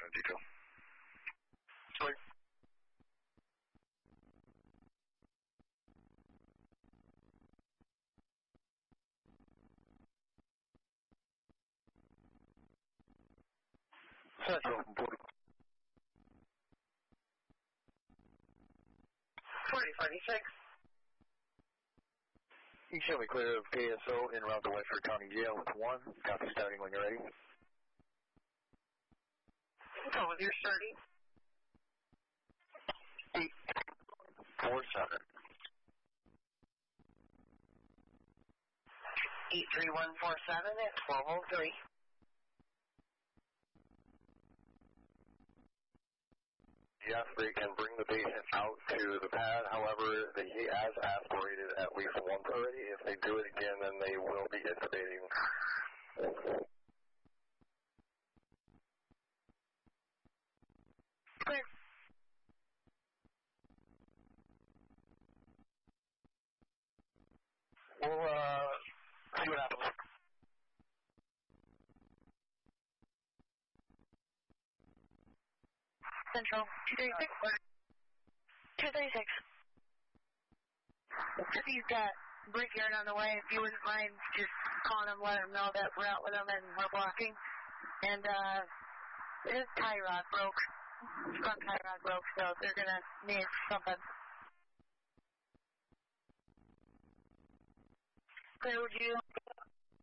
in detail. Sorry. Central, 4046. You show me clear of KSO en route to Westford County Jail with 1. Copy starting when you're ready. Go with your starting. 847. 83147 at 1203. Yes, they can bring the patient out to the pad. However, he has aspirated at least once already. If they do it again, then they will be intubating. Clear. We'll see what happens. Central, 236. 236. He's got Brickyard on the way. If you wouldn't mind just calling him, let him know that we're out with him and we're blocking. And his tie rod broke. Front tie rod broke, so they're going to need something. Clear, would you